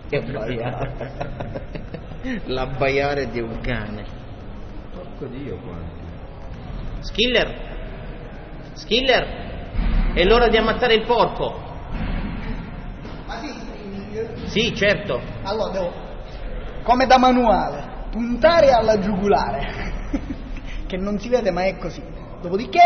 L'abbaiare di un cane. Porco Dio quanti. Skiller, è l'ora di ammazzare il porco. Ma sì, Sì, certo. allora devo, come da manuale, puntare alla giugulare, che non si vede ma è così. Dopodiché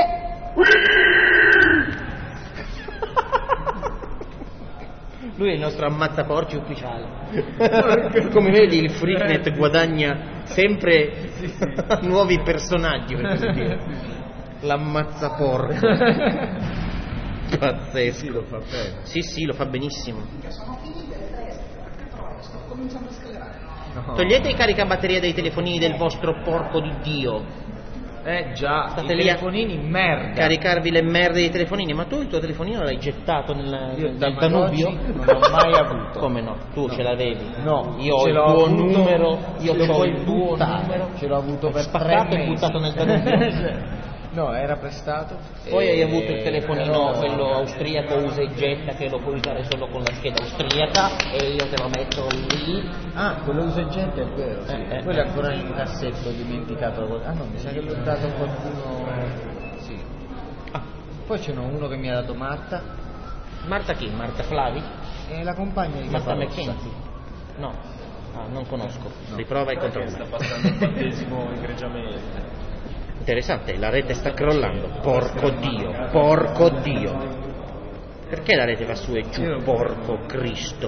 Lui è il nostro ammazzaporci ufficiale. Come vedi, il Freaknet guadagna sempre nuovi personaggi, per così dire. L'ammazzaporco. Pazzesco. Sì, lo fa bene. Sì, lo fa benissimo. sono finite le teste, perché trovo, sto cominciando a sclerare. No. Togliete i caricabatterie dai telefonini del vostro porco di Dio. Già, State i lì a telefonini merda. Caricarvi le merde dei telefonini. Ma tu il tuo telefonino l'hai gettato nel Danubio? Non l'ho mai avuto. Come no? Tu ce l'avevi? No, Io ho ce il l'ho tuo avuto, numero. Io lo ho puoi il tuo buttare. numero. Ce l'ho avuto per 3 Spaccato e mesi. buttato nel Danubio. No, era prestato. Poi hai avuto il telefonino, però- quello austriaco usa e getta, che lo puoi usare solo con la scheda austriaca, e io te lo metto lì. Ah, quello usa gente è vero, sì. Quello è ancora in cassetto, dimenticato. Ah no, mi sa che l'ho dato a qualcuno. Sì. Poi ce n'ho uno che mi ha dato Marta, Marta chi? Marta Flavi? e la compagna di Marta Caparossa. McKenzie? No. Non conosco. No. Riprova e controlla. Sta passando il battesimo egregiamente. Interessante, la rete sta crollando. Porco Dio. Perché la rete va su e giù? Porco Cristo.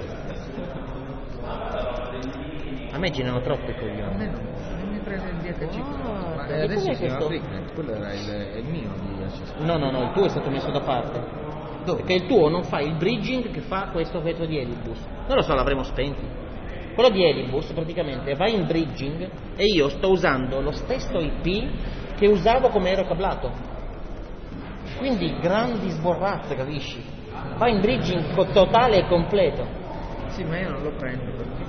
A me girano troppo i A coglioni. me non mi prende il DHC. Ma che adesso cos'è si chiama questo? Freaknet, quello era il mio di accessori. No, il tuo è stato messo da parte. Dove? Perché il tuo non fa il bridging che fa questo vetro di Elibus. Non lo so, l'avremo spenti. Quello di Elibus praticamente va in bridging e io sto usando lo stesso IP che usavo come ero cablato. Quindi grandi sborrazze, capisci? Va in bridging totale e completo. Sì, ma io non lo prendo perché.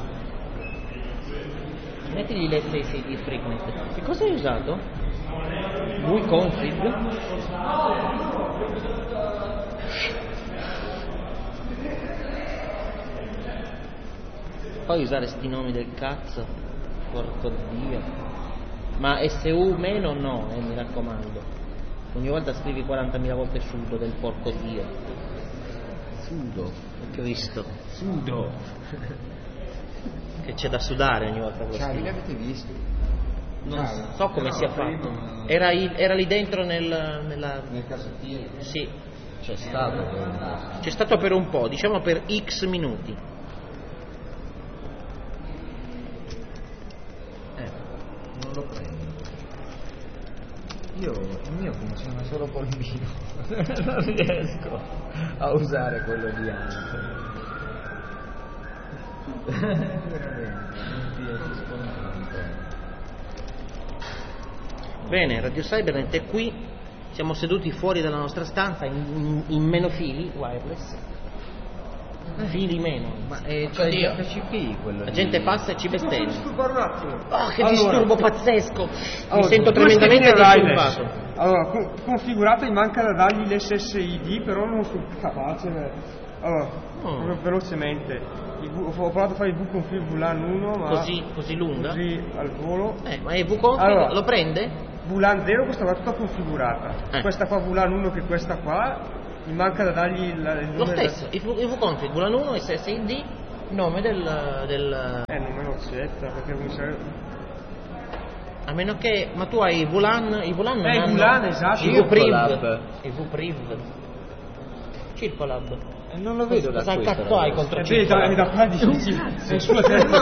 Mettigli l'SSI di Freaknet. Che cosa hai usato? WeConfig? Puoi usare sti nomi del cazzo? Porco Dio. Ma SU meno no, mi raccomando. Ogni volta scrivi 40.000 volte sudo del porco Dio. Sudo. Cristo. Sudo. Che c'è da sudare ogni volta così. Ciao, li avete visti? Non Ciao. so come No, sia prima- fatto. Era lì dentro nella... Nel cassettino? Sì, C'è stato quello. c'è stato per un po', diciamo per X minuti. Non lo prendo. Il mio funziona solo col mio. Non riesco a usare quello di Anton. Veramente, non riesco niente. Bene, Radio Cybernet è qui, siamo seduti fuori dalla nostra stanza in meno fili, wireless. Fili meno. Ma c'è il HCP quello La di- gente passa e ci bestemmia. Disturbo un attimo. Oh, che Allora, disturbo pazzesco! Mi sento due tremendamente schedine disturbato. wireless. Allora, configurata, mi manca da dargli l'SSID, però non sono più capace. Allora, proprio velocemente. Ho provato a fare il vconfig VLAN 1, ma Così lunga? così al volo. Ma è vconfig? Allora, Lo prende? VLAN 0 questa qua è tutta configurata. Questa qua VLAN 1 che è questa qua, mi manca da dargli il Lo nome stesso, il vconfig, VLAN 1, SSID, nome del... non me lo accetta perché mi serve. A meno che... Ma tu hai VLAN... I VLAN non il hanno... VLAN, esatto. Il VPRIV. Circolab. Il VPRIV. Circolab. Non lo vedo da Cosa questa cazzo hai roba. contro Vedi, Circolab? da qua dici nessuno se ne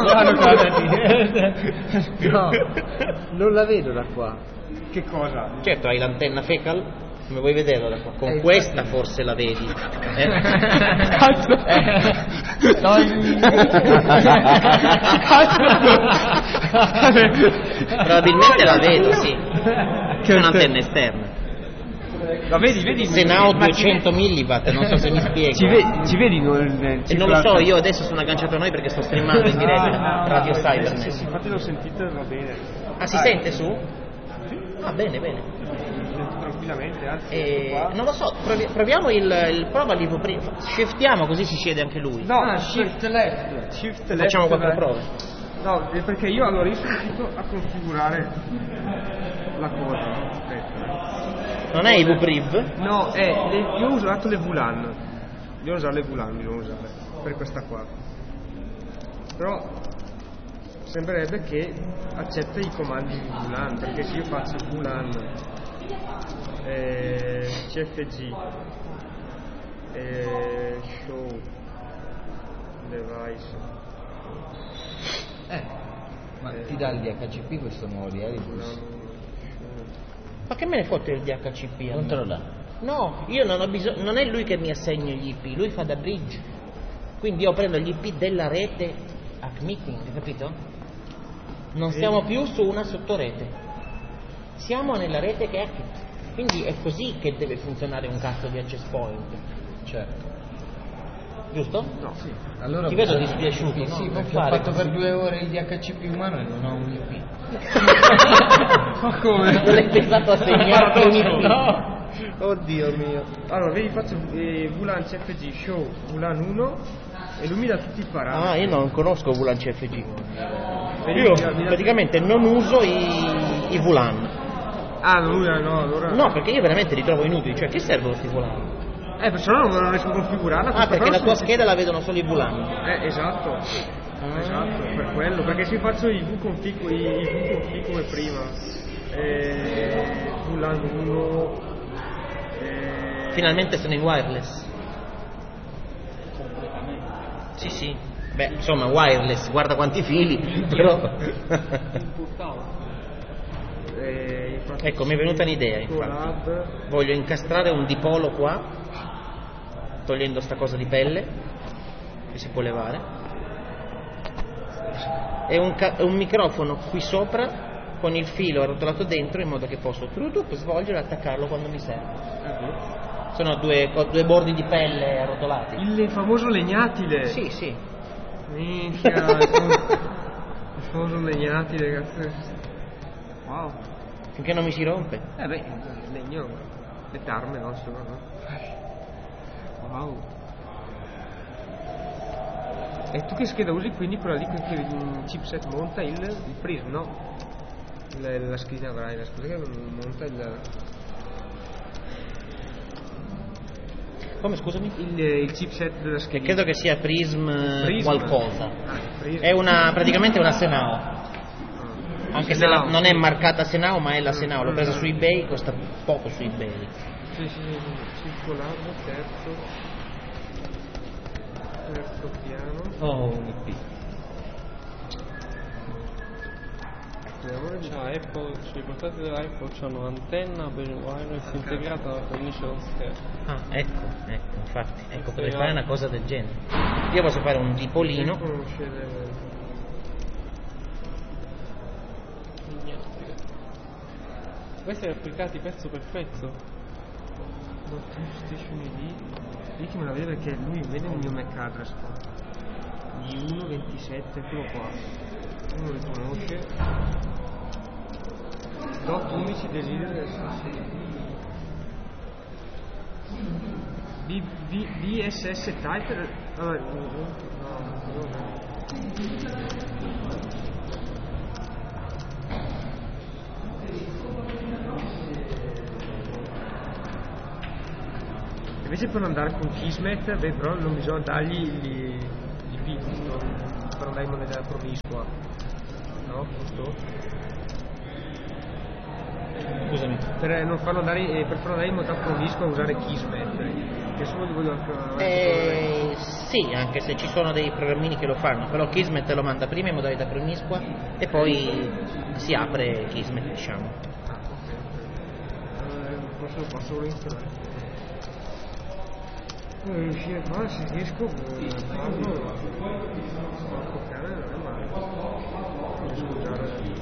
sta No, non la vedo da qua. Che cosa? Certo, hai l'antenna fecal, come vuoi vederla da qua? Con infatti. questa forse la vedi. Probabilmente la vedo, sì. C'è un'antenna esterna. Ma vedi Senao 200 milliwatt, non so se mi spiego. ci vedi E non lo so, io adesso sono agganciato a noi perché sto streamando in diretta Radio Cybernet. Sì, infatti l'ho sentito e va bene. Ah, si sente su? Ah, bene, bene. tranquillamente, anzi qua. Non lo so, proviamo prova l'Ivo prima. Shiftiamo così si siede anche lui. No, shift left. Facciamo 4 prove. No, perché io sono riuscito a configurare la cosa, no? Aspetta. Non è Ivo Priv? No, io ho usato le VLAN. Devo usare le VLAN, per questa qua. Però sembrerebbe che accetta i comandi di VLAN, perché se io faccio VLAN CFG show device ma ti dà il DHCP questo nuovo di Erebus? Ma che me ne fotte il DHCP? Non te lo dà? No, io non ho bisogno, non è lui che mi assegna gli IP, lui fa da bridge. Quindi io prendo gli IP della rete ACMeeting, hai capito? Non siamo più su una sottorete, siamo nella rete che è ACMeeting. Quindi è così che deve funzionare un cazzo di access point. Certo. Giusto? no, sì. Allora Ti vedo dispiaciuto, sì, no? perché ho fatto per 2 ore il DHCP umano e non ho un IP. Ma come? Non l'hai pensato a segnare un IP? No. Oddio mio. Allora, vedi, faccio VLAN CFG show VLAN 1 e lui mi dà tutti i parametri. Ah, io non conosco VLAN CFG. Vedi, Io mi dà- praticamente non uso i VLAN. Ah, lui no, allora. No, perché io veramente li trovo inutili. Cioè, che servono questi VLAN? Perciò non riesco a configurarla. Ah, perché la tua scheda la vedono solo i VLAN. Esatto. Esatto, per quello. Perché se faccio i vconfig come prima. VLAN 1. Finalmente sono in wireless. Sì, sì. Beh, insomma, wireless, guarda quanti fili, però. Ecco, mi è venuta un'idea, infatti. Voglio incastrare un dipolo qua, togliendo sta cosa di pelle, che si può levare, e un microfono qui sopra con il filo arrotolato dentro, in modo che posso svolgere e attaccarlo quando mi serve. Sono due bordi di pelle arrotolati. Il famoso legnatile. Sì, sì. Minchia, il famoso legnatile, cazzo. Wow. Finché non mi si rompe. Beh, il legno, le tarme, no? Wow. E tu che scheda usi quindi quella lì che il chipset monta il prism, no? La scheda avrai, la scheda che monta il... Come, scusami? Il chipset della Che scheda. credo che sia Prism qualcosa. Prism. È praticamente una Senao. Anche se non è marcata Senao, ma è la Senao. L'ho presa su eBay, costa poco su eBay. Sì, circolare, terzo piano. Oh, un IP. Cioè, Apple, i portatili dell'iPhone hanno un'antenna per il wireless integrata alla cornice dello schermo. Ah, ecco, infatti, potrei fare una cosa del genere. Io posso fare un dipolino. Questi sono applicati pezzo per pezzo. Lì che me la vede perché lui vede il mio MAC address qua. Di 1.27, eccolo qua. Uno lo conosce. .11 desidera VSS type. Vabbè, no. Invece per andare con Kismet, però non bisogna dargli i picchi, no? Per andare in moneta promiscua, no? Giusto? Scusami. Per farlo andare in moneta promiscua usare Kismet, che solo di voglio anche... Sì, anche se ci sono dei programmini che lo fanno, però Kismet lo manda prima in modalità promiscua e poi si apre Kismet, diciamo. Posso solo installare. Riuscire a fare, se riesco a farlo, porco cane, non è male. Riesco a usare.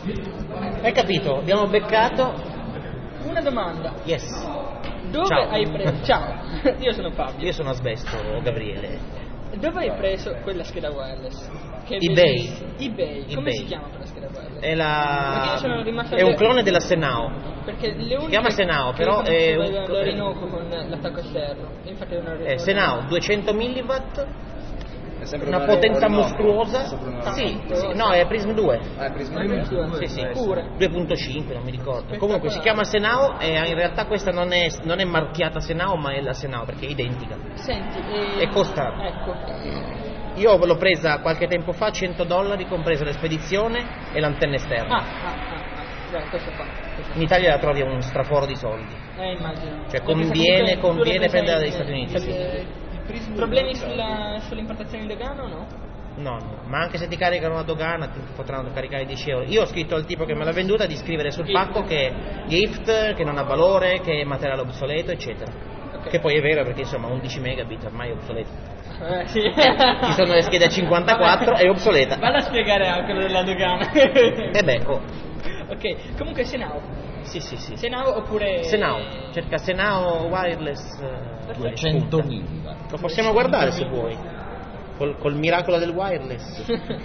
Hai capito? Abbiamo beccato. Una domanda. Yes. Dove Ciao. hai preso? Ciao, io sono Fabio. Io sono Asbesto, Gabriele. Dove hai preso quella scheda wireless? Che è eBay. bellissima. eBay. Come eBay. si chiama quella scheda wireless? È Perché io sono rimasto è un clone della Senao. Perché le uniche chiama Senao, che però io è conoscevo un- era l'Orinoco con l'attacco esterno. Infatti non Senao 200 mW, È sempre una potenza Orinoco. mostruosa. Sempre una- Sì, no, è Prism 2. È Prism Prism 2. Sì, sì. Pure. 2.5, non mi ricordo. Comunque si chiama Senao e in realtà questa non è marchiata Senao, ma è la Senao perché è identica. Senti, E costa. Ecco. Io l'ho presa qualche tempo fa, $100, compresa la spedizione e l'antenna esterna. Guarda, questo qua. In Italia la trovi a un straforo di soldi. Immagino. Cioè, L'ho presa conviene comunque- tu l'hai presa prenderla in- dagli Stati Uniti, sì. Problemi sull'importazione in dogana o no? No, ma anche se ti caricano una dogana ti potranno caricare 10 euro. Io ho scritto al tipo che me l'ha venduta di scrivere sul pacco che è gift, che non ha valore, che è materiale obsoleto, eccetera. Ok. Che poi è vero perché insomma 11 megabit ormai è obsoleto. Sì. Ci sono le schede a 54, è obsoleta. Valla a spiegare a quello della dogana. E beh, oh. Ok, comunque Senao. Sì. Senao oppure... Senao, cerca Senao wireless 200.000. Lo possiamo guardare se vuoi. Col miracolo del wireless.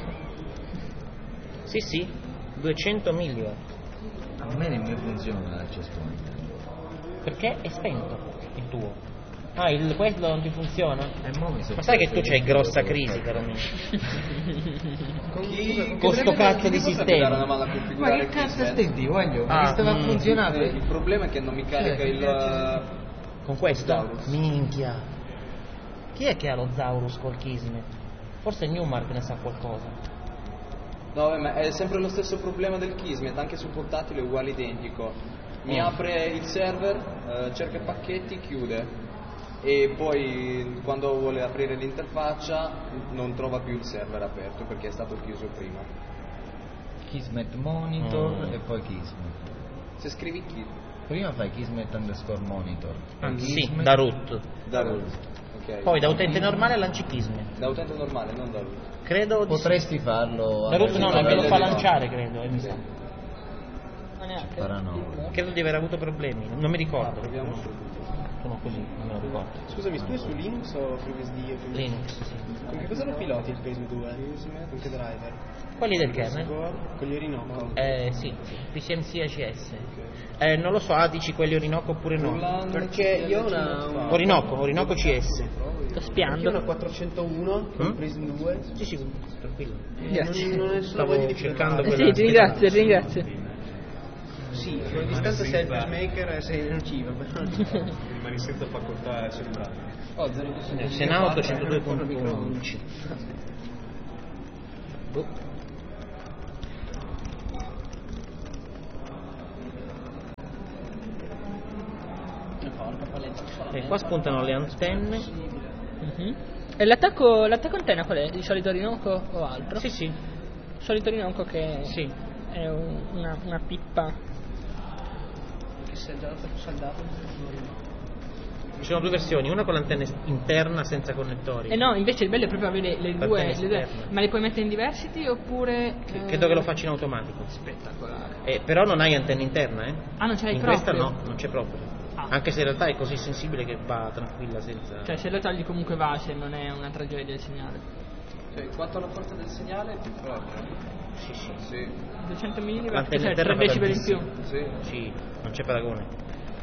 Sì, 200 mW. A me nemmeno funziona l'accesso. Perché è spento il tuo. Ah, questo non ti funziona? Ma sai che tu c'hai grossa crisi, caro mio. Con sto cazzo di sistema. Ma che cazzo stai di voglio? Mi stava funzionando. Il problema è che non mi carica il... Con questo? Zaurus. Minchia. Chi è che ha lo Zaurus col Kismet? Forse Newmark ne sa qualcosa. No, ma è sempre lo stesso problema del Kismet, anche sul portatile è uguale identico. Mi apre il server, cerca i pacchetti, chiude. E poi quando vuole aprire l'interfaccia non trova più il server aperto perché è stato chiuso prima. Kismet monitor e poi Kismet. Se scrivi Kismet Prima fai Kismet _ monitor. Sì, Kismet- da root. da root, ok. Poi da utente normale lanci Kismet. Da utente normale, non da root. Credo di Potresti farlo. Da root no, Sì, me lo sì, fa no. lanciare, credo. Mi sa. Ma neanche. Paranoia. Credo di aver avuto problemi, non mi ricordo. Proviamo su. Sono così, non me lo ricordo. Scusami, tu è su Linux o FreeBSD? Linux, sì. Con che cosa lo piloti il Prism 2? Con che driver? Quelli del kernel? Con gli Orinoco? Sì, PCMC ACS. Non lo so, dici quelli Orinoco oppure no? Roland, Perché io ho una Orinoco CS. Sto io ho spiando. una 401 con Prism 2. Sì, tranquillo. Non è solo Stavo voglia di cercando pilotare. quella. Sì, ti ringrazio. Sì, sulla distanza sei il pacemaker e sei nociva, però Rimani senza facoltà cerebrale. Senao 802.11. E qua spuntano le antenne. E l'attacco antenna qual è? Di solito Orinoco o altro? Sì. Solito Orinoco che Sì. è una pippa. Che saldato. Ci sono due versioni, una con l'antenna interna senza connettori. No, invece il bello è proprio avere le L'antenna due, esterna. ma le puoi mettere in Diversity oppure... Credo che lo faccia in automatico. Spettacolare. Però non hai antenna interna, eh? Ah, non ce l'hai in proprio? questa no, non c'è proprio. Ah. Anche se in realtà è così sensibile che va tranquilla senza... Cioè se lo togli comunque va, se non è una tragedia del segnale. Cioè, quanto alla forza del segnale è più forte. Sì. Sì. 200 mW, L'antenna cioè interna 3 fa decibel in più. tantissimo. Sì, non c'è paragone.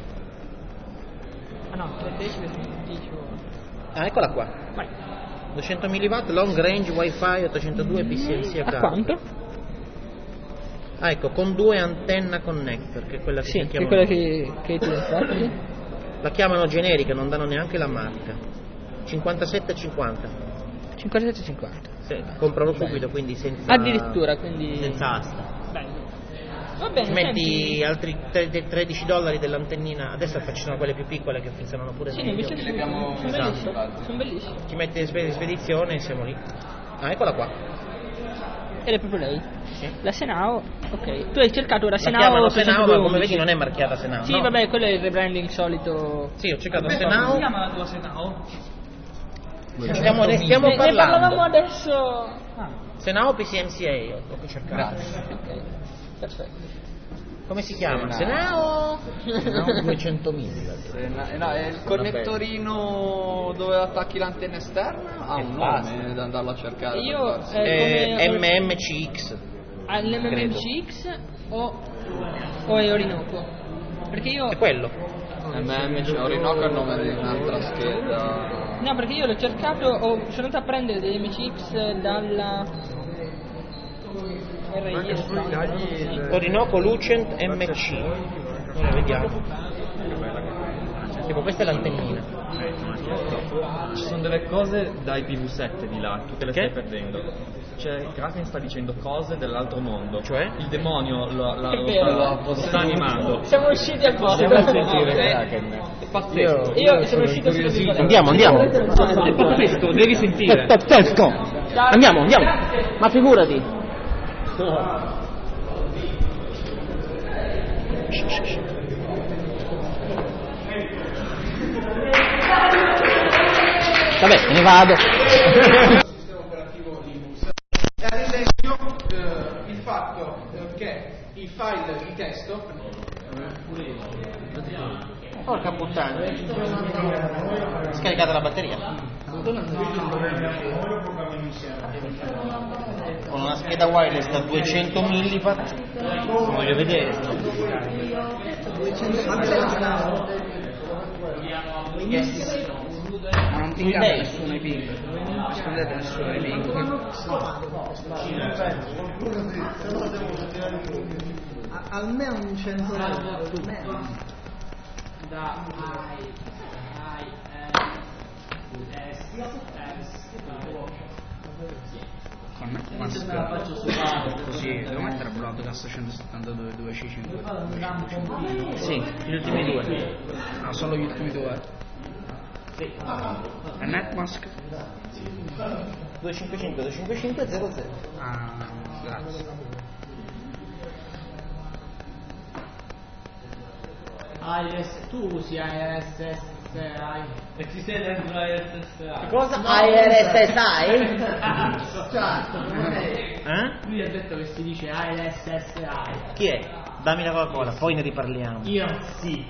Ah no, 3 decibel dicevo. Ah, eccola qua. Vai. 200 mW, long range, wifi, 802 PCMC A quanto? Ah, ecco, con due antenna connector, che è quella che Sì, che chiamano... è quella che tu infatti. La chiamano generica, non danno neanche la marca. 57,50. 57,50. Sì, comprano subito, quindi senza... Addirittura, quindi... senza asta. Bello. Va bene, Ci metti senti. altri $13 dell'antennina, adesso ci sono quelle più piccole che funzionano pure Sì, ne ho meglio. viste le abbiamo sono usate, bellissime. infatti. Sono bellissime. Ci metti le spedizione e siamo lì. Ah, eccola qua. Ed è proprio lei. Sì. La Senao, ok. Tu hai cercato ora La Senao chiamano Senao, ma 811. come vedi non è marchiata Senao. Sì, no. vabbè, quello è il rebranding solito. Sì, ho cercato Senao. la tua Senao? Stiamo Ne parlando. parlavamo adesso. Ah, Senao PCMCA, ho cercato. ok. Perfetto. Come si chiama? Senao? No, 200.000. No, è il connettorino dove attacchi l'antenna esterna ha un nome da andarlo a cercare. Io MMCX. L'MMCX o è Orinoco? Perché io... È quello. Orinoco è il nome di un'altra scheda. No, perché io l'ho cercato, sono andato a prendere degli MCX dalla... Orinoco Lucent MC. Ora vediamo. Tipo questa è l'antennina. Ci sono delle cose da IPv7 di là, tu te le stai perdendo. Cioè, Kraken sta dicendo cose dell'altro mondo. Cioè? Il demonio lo sta animando. Siamo usciti al posto. È pazzesco. Io sono uscito subito. Andiamo. È pazzesco, devi sentire. Pazzesco. Andiamo. Ma figurati. Vabbè, me ne vado. Sistema operativo Linux. E ad esempio il fatto che il file di testo Porca puttana. Scaricata la batteria. Con una scheda wireless da 200 milliwatt. Voglio vedere. Ma non pingate nessuno i ping. Scusate nessuno i ping. Almeno un 100 così devo mettere Broadcast 172.255. Sì, gli ultimi due. No, solo gli ultimi due. Sì. E Netmask? 255 Ah, grazie. Tu usi IRSSI e ci sei dentro IRSSI. Cosa? IRSSI? Certo. Eh? Lui ha detto che si dice IRSSI. Chi è? Dammi la Coca-Cola, poi ne riparliamo. Io sì.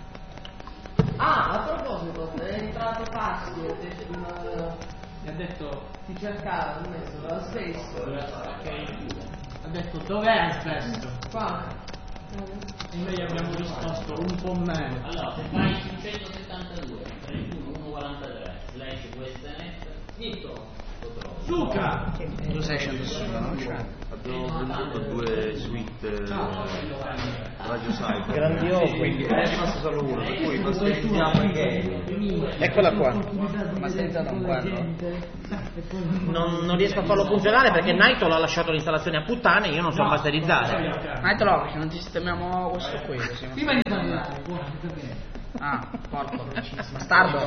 A proposito, è entrato Passi e mi ha detto ti cercava, ho messo lo stesso. Ha detto dov'è spesso? Qua. E noi abbiamo risposto un po' meno. Allora, se fai 572 31.143/westnet, scritto Suca! Tu sei scendo su, no? Abbiamo venduto 2 suite Radio Cyber. Grandioso. Quindi è rimasto solo uno, per cui masterizziamo il game. Eccola qua. Ma senza da un quello. Non riesco a farlo funzionare perché Naito l'ha lasciato l'installazione a puttane e io non so masterizzare. Ma te lo perché non ti sistemiamo questo qui così. Prima di parlare, Ah, porco bastardo.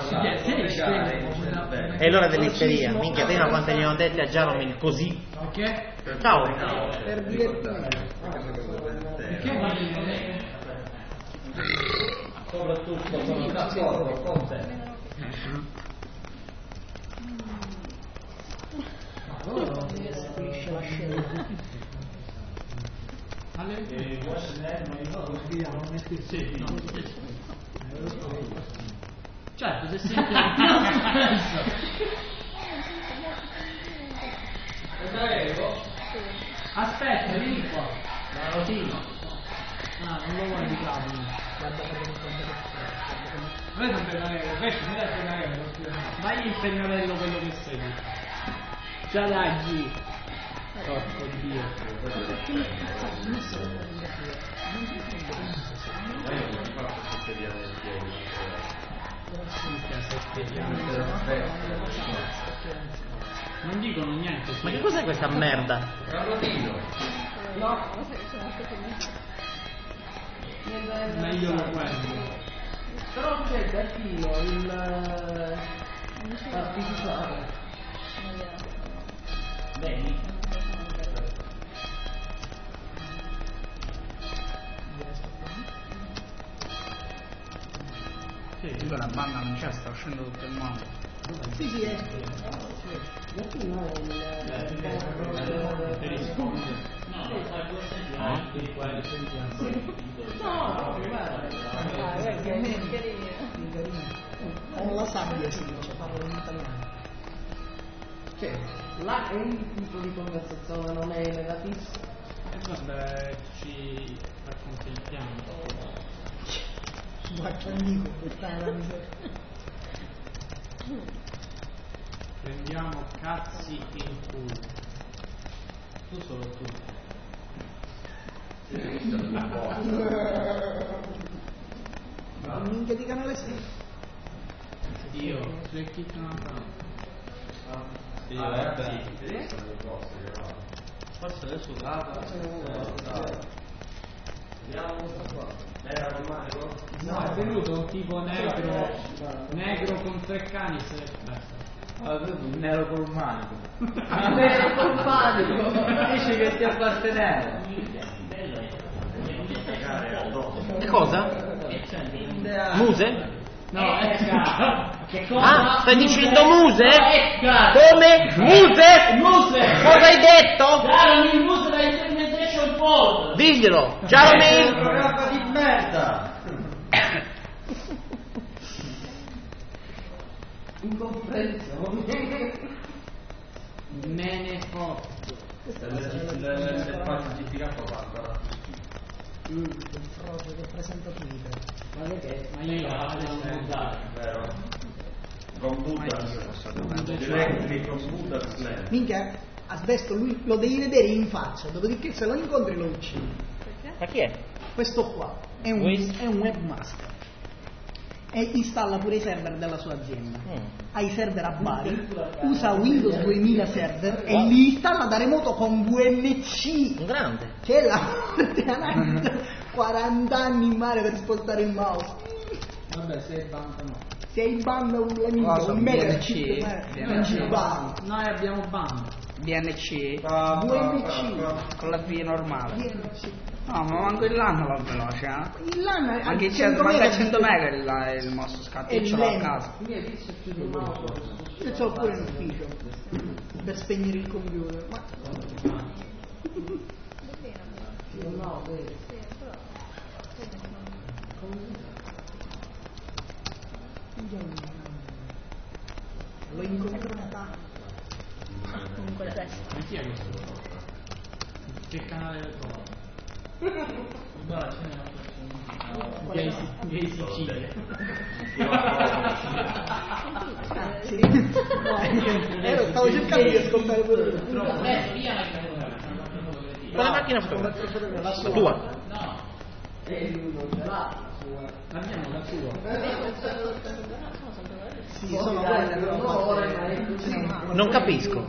È l'ora dell'isteria. Minchia, prima quante ne ho dette a Jaromil così. Perché? Ciao. Per divertirmi. soprattutto sono d'accordo con te. Pulisce la scena. Certo, se senti spesso. Aspetta, vieni qua. La rotina. Ah, non lo vuoi di capo. Vedi un pennarello, questo mi dai il pennarello. Dai il pennarello quello che sei. Già dai. Oh Dio. Non dicono niente. Ma che cos'è questa merda? No. Meglio lo quello. Però c'è da filo il artificiale. Bene. Sì, la banda non c'è, sta uscendo tutto il mondo. Sì, sì, è. Latino è il... Con la sabbia si dice, parlo in italiano. Cioè, là è un tipo di conversazione, non è negatissimo. Vabbè, ci accontentiamo. Guarda, dico, questa è la miseria. Prendiamo cazzi in culo. Tu solo tu. Minchia di canale 6. Io, su e chi non forse adesso era romanico? no, è venuto un tipo negro con 3 cani se l'è perso. Un nero col manico. Nero col manico. Dici che ti apparteneva. Cosa? Muse? No, che cosa? Ah, stai dicendo muse? Edgar! Come? Muse? Muse! Cosa hai detto? Jaromir Muse da Implementation Board! Diglielo! Jaromir! Programma di merda! Incomprensione. Me ne foto. Il fatto di Pirappa guarda. Il frocio che presenta Twitter. Ma io la devo usare. Vero? Con Buddha. Minchia, Asbesto, lui lo devi vedere in faccia, dopodiché se lo incontri lo uccidi. Ma chi è? Questo qua è un webmaster e installa pure i server della sua azienda. Ha i server a Bari, usa Windows 2000 server e li installa da remoto con VNC. Un grande. Che è la morte analitica. 40 anni in mare per spostare il mouse. Vabbè, se banda no. Se hai banda un amico, un mega chip, non ci va. Noi abbiamo banda. BNC VNC con la V normale. VNC. No, ma manco il LAN va veloce, eh? Il LAN è Anche 100 manca mega 100 mega il mouse scatto, io ce l'ho a casa. Io ce l'ho pure in ufficio per spegnere il computer. Ma No, l'ho incontrata. Comunque la testa. Ma chi è questo? Che canale lo trovo? Guarda, ce n'è una Gay Sicilia. Stavo cercando di ascoltare pure Quale macchina fotografica? La tua? No. L'abbiamo la tua. Sì, sono Non capisco.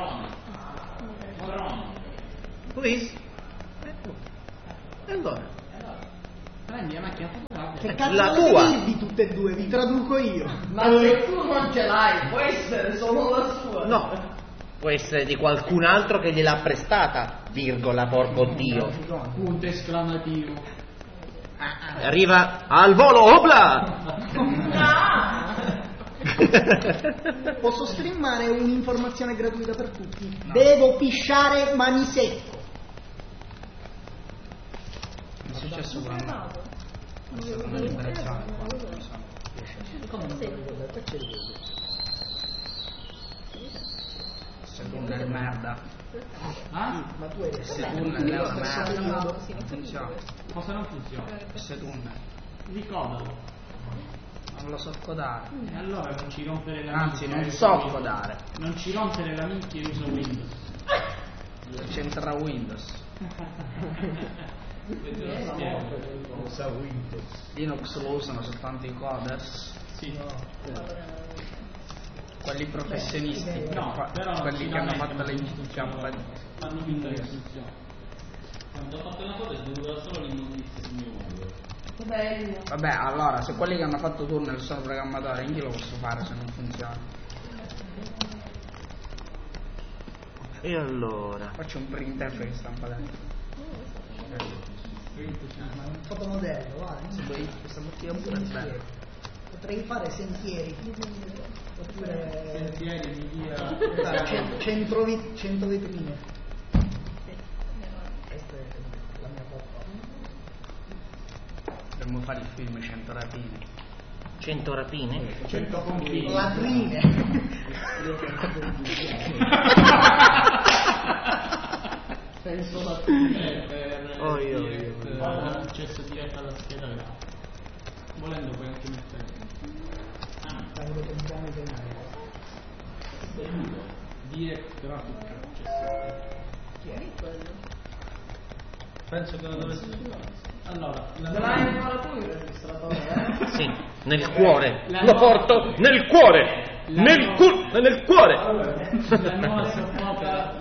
Please? E allora? Prendi la macchina fotografica. Che cazzo La dovete tua? dirvi tutte e due? Vi traduco io. Ma se tu non ce l'hai, può essere solo la sua. No. Può essere di qualcun altro che gliel'ha prestata, virgola, porco Dio. Punto esclamativo. Arriva al volo, opla! Posso streamare un'informazione gratuita per tutti? No. Devo pisciare mani secco. È successo quando? Questo tunnel è merda. Ah? Ma tu hai Questo tunnel è una merda. merda. Non funziona. Cosa non funziona? Questo tunnel. Ricordalo. Non lo so codare. E allora non ci rompere la Anzi, minchia. non so codare. Non ci rompere la minchia e usa Windows. C'entra Windows. Usa Windows. Linux lo usano soltanto i coders. Sì. Quelli professionisti. No, però quelli che hanno fatto le fanno finta che funziona. Quando ho fatto una cosa è dovuta solo l'immondizia sul mio mondo. Vabbè, allora, se quelli che hanno fatto tunnel sono programmatori, anche io lo posso fare se non funziona. E allora? Faccio un printf che stampa dentro. Un fotomodello, vai. Questa bottiglia pure è bella. Potrei fare sentieri. Oppure Sentieri di via. centro vetrine. Dovremmo fare il film 100 rapine. 100 rapine? 100 conchiglie. Latrine. Penso la per accesso diretto alla scheda là. Volendo puoi anche mettere. Direct graphic accessibile. Chi è quello? Penso che lo dovessi. Allora, Ce l'hai ancora tu il registratore? Sì, nel cuore. Lo porto nel cuore. Nel cuore. La nuova soppopera.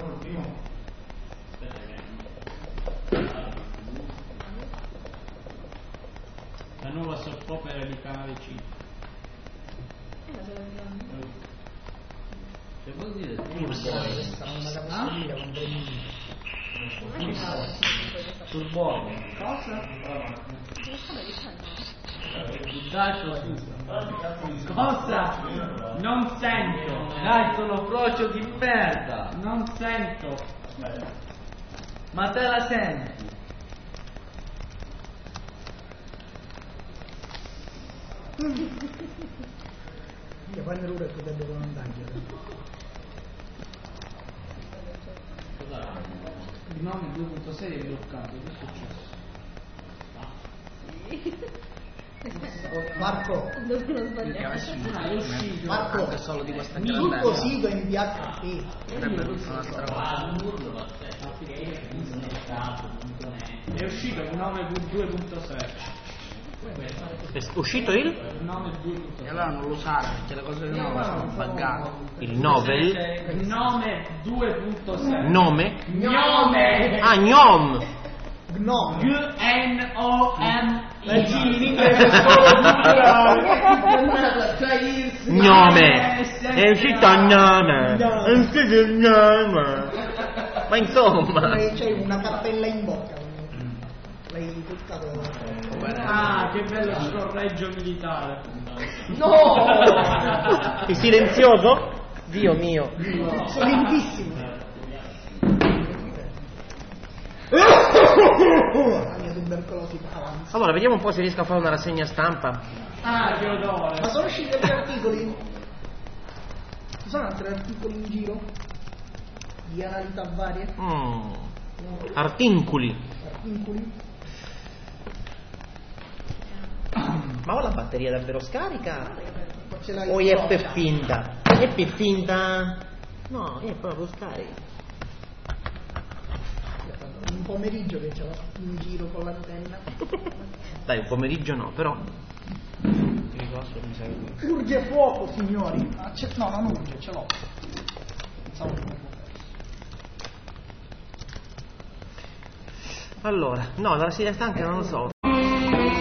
La nuova soppopera di Canale 5. Che vuol dire? Turbone. Cosa? Cosa? Non sento. Dai, sono frocio di merda. Non sento. Ma te la senti? Io quando ero che potrebbe comandare. Il nome 2.6 è bloccato. Che è successo? Marco, Dove non sbagliare? Marco, è solo di questa il tuo sito è in PHP. È uscito il 9.2.6. È uscito il? 9.2.6. E allora non lo usare perché le cose nuove sono buggate. Il novel? Il nome 2.6. Nome? Gnome! Ah, gnom! Gnome. G-N-O-M. Leggini in inglese solo Gnome! È uscito il nome! È uscito il nome! Ma insomma! C'hai una cappella in bocca. L'hai toccato. Ah, che bello scorreggio militare. No! Il silenzioso? Dio mio! Lentissimo. La mia tubercolosi avanza. Allora, vediamo un po' se riesco a fare una rassegna stampa. Ah, che odore. Ma sono usciti altri articoli? Ci sono altri articoli in giro? Di analità varie? Artinculi. Articoli? Ma ho la batteria davvero scarica? Ce l'hai O è per finta? È per finta? No, è proprio scarica. Un pomeriggio che c'era in giro con l'antenna. Dai, un pomeriggio no, però. Urge fuoco, signori. No, non urge, ce l'ho. Allora, no, la rassegna stanca non lo so.